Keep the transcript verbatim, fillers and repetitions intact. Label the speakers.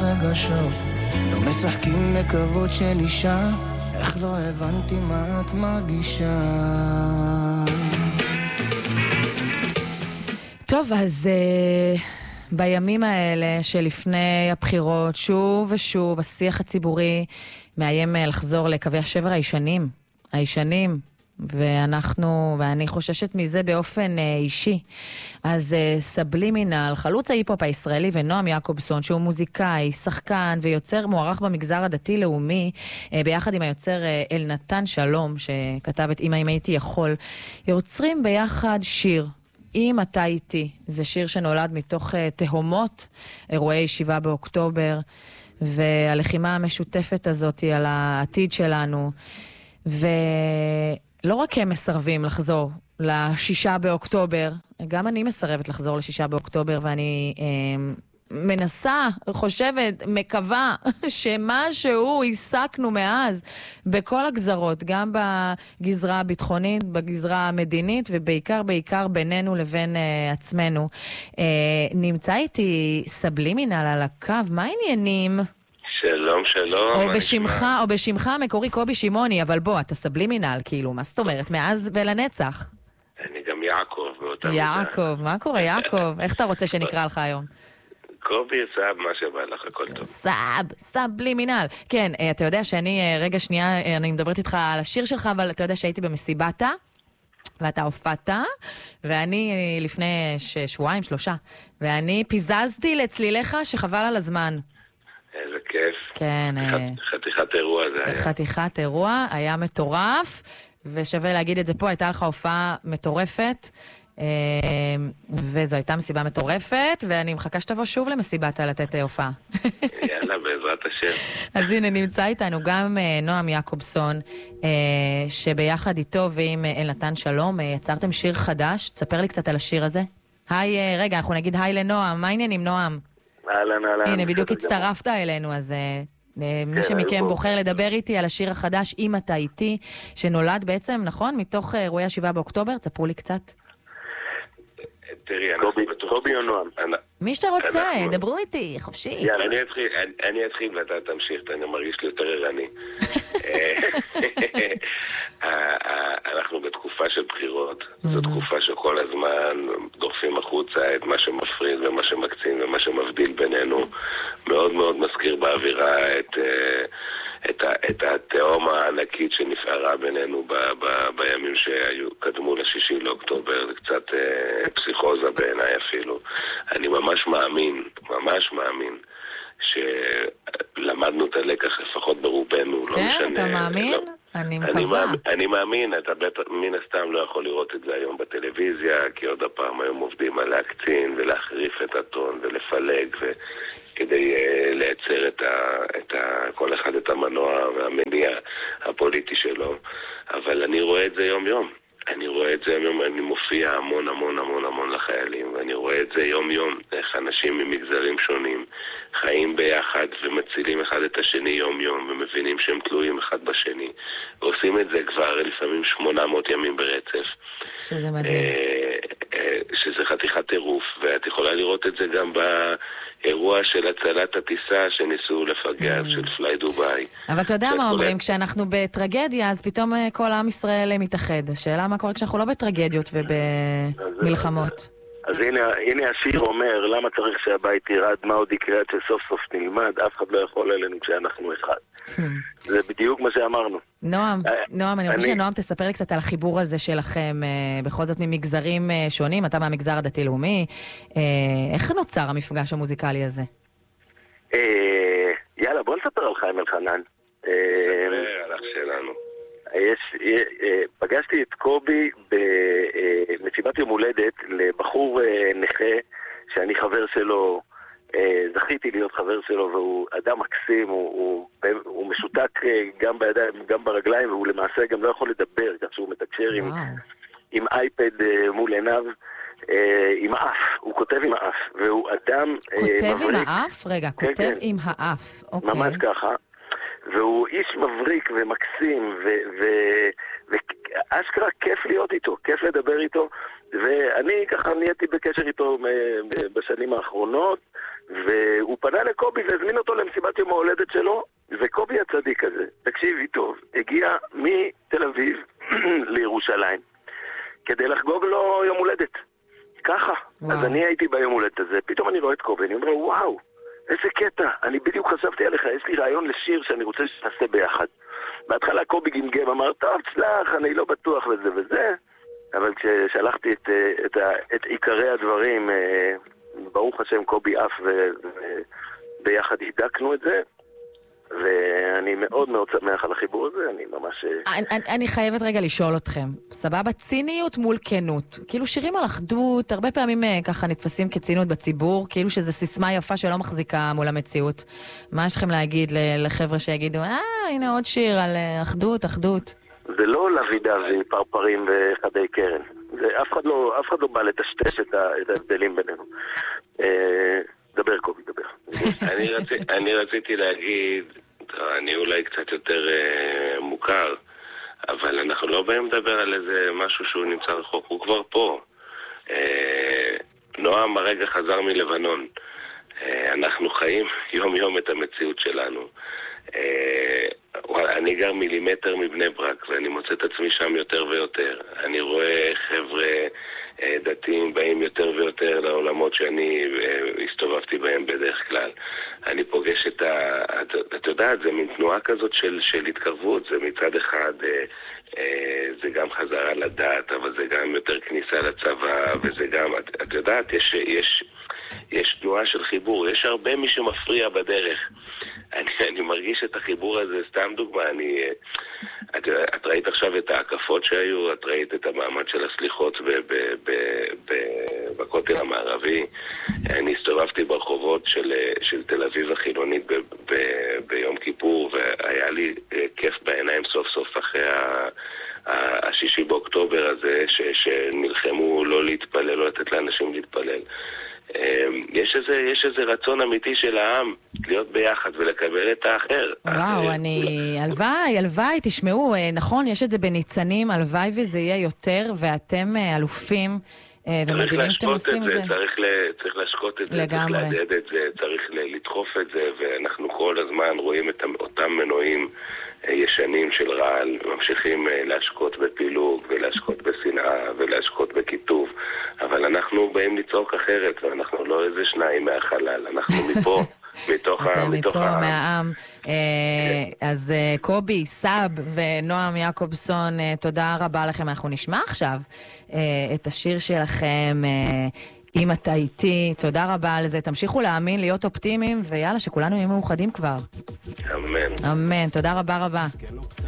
Speaker 1: רגשות, לא משחקים בכבוד של אישה, איך לא הבנתי מה את מרגישה.
Speaker 2: טוב, אז uh, בימים האלה שלפני הבחירות, שוב ושוב השיח הציבורי מאיים לחזור לקווי השבר הישנים, הישנים, ואנחנו, ואני חוששת מזה באופן uh, אישי. אז uh, סבלימינל, חלוץ ההיפ-הופ הישראלי, ונועם יעקובסון, שהוא מוזיקאי, שחקן ויוצר מוערך במגזר הדתי-לאומי, uh, ביחד עם היוצר uh, אלנתן שלום, שכתב את אמא אם הייתי יכול, יוצרים ביחד שיר. אם אתה איתי, זה שיר שנולד מתוך uh, תהומות, אירועי שבעה באוקטובר, והלחימה המשותפת הזאת על העתיד שלנו, ולא רק הם מסרבים לחזור לשישה באוקטובר, גם אני מסרבת לחזור לשישה באוקטובר, ואני uh, מנסה, חושבת, מקווה שמשהו עסקנו מאז בכל הגזרות, גם בגזרה הביטחונית, בגזרה המדינית, ובעיקר בעיקר בינינו לבין uh, עצמנו. Uh, נמצא איתי סבלימינל על הקו, מה העניינים?
Speaker 3: שלום, שלום.
Speaker 2: או בשמך, או בשמך המקורי קובי שימוני, אבל בוא, אתה סבלימינל, כאילו, מה זאת אומרת? מאז ולנצח.
Speaker 3: אני גם יעקב באותה מידה.
Speaker 2: יעקב, מה קורה יעקב? איך אתה רוצה שנקרא לך היום?
Speaker 3: קובי, סאב, מה שבא לך, הכל טוב.
Speaker 2: סאב, סבלימינל. כן, אתה יודע שאני, רגע שנייה, אני מדברת איתך על השיר שלך, אבל אתה יודע שהייתי במסיבתה, ואתה הופעת, ואני לפני שבועיים, שלושה, ואני פיזזתי לצליליך שחבל על הזמן.
Speaker 3: איזה כיף.
Speaker 2: כן.
Speaker 3: חתיכת אירוע זה היה.
Speaker 2: חתיכת אירוע, היה מטורף, ושווה להגיד את זה פה, הייתה לך הופעה מטורפת, וזו הייתה מסיבה מטורפת, ואני מחכה שתבוא שוב למסיבת לתת הופעה.
Speaker 3: יאללה, בעזרת השם.
Speaker 2: אז הנה, נמצא איתנו גם נועם יעקובסון, שביחד איתו ועם אלנתן שלום, יצרתם שיר חדש. תספר לי קצת על השיר הזה. היי, רגע, אנחנו נגיד היי לנועם. מה העניינים, נועם?
Speaker 3: אהלן, אהלן.
Speaker 2: הנה, בדיוק הצטרפת אלינו, אז מי שמכם בוחר לדבר איתי על השיר החדש, אם אתה איתי, שנולד בעצם, נכון? מתוך אירועי השבעה באוקטובר, תספרו לי קצת.
Speaker 3: תראי, קובי או נועם?
Speaker 2: מי שאתה רוצה, דברו איתי, חופשי.
Speaker 3: אני אתחיל ואתה תמשיך, אני מרגיש לי יותר ערני. אנחנו בתקופה של בחירות, זו תקופה שכל הזמן דוחפים החוצה את מה שמפריד ומה שמקצין ומה שמבדיל בינינו. מאוד מאוד מזכיר באווירה את... את, את התאום הענקית שנפערה בינינו ב, ב, בימים שקדמו לשישי לאוקטובר. זה קצת אה, פסיכוזה בעיניי אפילו. אני ממש מאמין, ממש מאמין שלמדנו את הלקח לפחות ברובנו.
Speaker 2: כן,
Speaker 3: לא משנה,
Speaker 2: אתה מאמין?
Speaker 3: לא,
Speaker 2: אני מקווה.
Speaker 3: אני, אני מאמין, אתה בטח, מן הסתם לא יכול לראות את זה היום בטלוויזיה, כי עוד הפעם היום עובדים על להקצין ולהחריף את הטון ולפלג ו... כדי uh, לייצר את, ה, את ה, כל אחד את המנוע והמניע הפוליטי שלו. אבל אני רואה את זה יום יום. אני רואה את זה יום יום, אני מופיע המון המון המון המון לחיילים, ואני רואה את זה יום יום, איך אנשים ממגזרים שונים חיים ביחד ומצילים אחד את השני יום יום, ומבינים שהם תלויים אחד בשני, ועושים את זה כבר לפעמים שמונה מאות ימים ברצף.
Speaker 2: שזה מדהים.
Speaker 3: שזה חתיכת טירוף, ואת יכולה לראות את זה גם באירוע של הצלת הטיסה שניסו לפגע, של פליי דוביי.
Speaker 2: אבל אתה יודע מה אומרים, כשאנחנו בטרגדיה, אז פתאום כל עם ישראל מתאחד. השאלה מה קורה כשאנחנו לא בטרגדיות ובמלחמות.
Speaker 3: אז הנה, הנה השיר אומר, למה צריך שהבית ירד, מה עוד יקרה עד שסוף סוף נלמד, אף אחד לא יכול אלינו כשאנחנו אחד. זה בדיוק מה שאמרנו.
Speaker 2: נועם, נועם, אני רוצה שנועם תספר לי קצת על החיבור הזה שלכם, בכל זאת ממגזרים שונים, אתה מהמגזר הדתי-לאומי, איך נוצר המפגש המוזיקלי הזה?
Speaker 3: יאללה, בוא נספר על חיים אלחנן. נספר על אח שלנו. יש, פגשתי את קובי במסיבת יום הולדת לבחור נכה שאני חבר שלו, זכיתי להיות חבר שלו, והוא אדם מקסים, הוא, הוא, הוא משותק גם בידיים, גם ברגליים, והוא למעשה גם לא יכול לדבר, כך שהוא מתקשר עם, עם אייפד מול עיניו, עם האף, הוא כותב עם האף, והוא אדם
Speaker 2: כותב מבריק. עם האף? רגע, כותב כן, כן. עם האף, אוקיי.
Speaker 3: ממש ככה. והוא איש מבריק ומקסים, ואשכרה כיף להיות איתו, כיף לדבר איתו, ואני ככה נהייתי בקשר איתו בשנים האחרונות, והוא פנה לקובי והזמין אותו להיות יום ההולדת שלו, וקובי הצדיק הזה, תקשיבי טוב, הגיע מתל אביב לירושלים, כדי לחגוג לו יום הולדת. ככה. וואו. אז אני הייתי ביום הולדת הזה, פתאום אני רואה את קובי, אני אומר לו, וואו, איזה קטע, אני בדיוק חשבתי עליך, יש לי רעיון לשיר שאני רוצה שתעשה ביחד. בהתחלה קובי גמגם, אמר, טוב, צלח, אני לא בטוח וזה וזה, אבל כששלחתי את, את, את, את עיקרי הדברים, ברוך השם קובי אף וביחד הידקנו את זה, ואני מאוד מאוד שמח על החיבור הזה, אני ממש...
Speaker 2: אני, אני, אני חייבת רגע לשאול אתכם, סבבה? ציניות מול כנות. כאילו שירים על אחדות, הרבה פעמים ככה נתפסים כצינות בציבור, כאילו שזה סיסמה יפה שלא מחזיקה מול המציאות. מה יש לכם להגיד לחבר'ה שיגידו, אה, הנה עוד שיר על אחדות, אחדות?
Speaker 3: זה לא לוידה ופרפרים וחדי קרן. זה, אף אחד לא, אף אחד לא בא לטשטש את, ה, את ההבדלים בינינו. אה... דבר קובי, דבר.
Speaker 4: אני, רצי, אני רציתי להגיד, אני אולי קצת יותר אה, מוכר, אבל אנחנו לא באים לדבר על איזה משהו שהוא נמצא רחוק, הוא כבר פה. אה, נועם הרגע חזר מלבנון. אה, אנחנו חיים יום יום את המציאות שלנו. אה, אני גר מילימטר מבני ברק, ואני מוצא את עצמי שם יותר ויותר. אני רואה חבר'ה דתיים באים יותר ויותר לעולמות שאני הסתובבתי בהם בדרך כלל. אני פוגש את ה... את, את יודעת, זה מין תנועה כזאת של, של התקרבות, זה מצד אחד, זה גם חזרה לדת, אבל זה גם יותר כניסה לצבא, וזה גם, את, את יודעת, יש, יש, יש תנועה של חיבור, יש הרבה מי שמפריע בדרך. אני, אני מרגיש את החיבור הזה, סתם דוגמה, אני... את, את ראית עכשיו את ההקפות שהיו, את ראית את המעמד של הסליחות ב, ב, ב, ב, בכותל המערבי. אני הסתובבתי ברחובות של, של תל אביב החילונית ב, ב, ביום כיפור, והיה לי כיף בעיניים סוף סוף אחרי ה... השישי באוקטובר הזה, ש, שנלחמו לא להתפלל, לא לתת לאנשים להתפלל. יש איזה, יש איזה רצון אמיתי של העם להיות ביחד ולקבל את האחר.
Speaker 2: וואו, אני... הלוואי, הלוואי, תשמעו, נכון, יש את זה בניצנים, הלוואי וזה יהיה יותר, ואתם אלופים ומדהימים שאתם עושים את זה.
Speaker 4: צריך להשקות את זה, צריך להדד את זה, צריך לדחוף את זה, ואנחנו כל הזמן רואים את אותם מנועים ישנים של רעל, ממשיכים להשקות בפילוג ולהשקות בשנאה ולהשקות בכיתוב, אבל אנחנו באים לצעוק אחרת, ואנחנו לא איזה שניים מהחלל, אנחנו מפה, מתוך העם.
Speaker 2: אתם מפה, מהעם. אז קובי, סאב ונועם יעקובסון, תודה רבה לכם. אנחנו נשמע עכשיו את השיר שלכם, אם אתה איתי. תודה רבה על זה. תמשיכו להאמין, להיות אופטימיים, ויאללה, שכולנו נהיה מאוחדים כבר.
Speaker 4: אמן.
Speaker 2: אמן. תודה רבה רבה.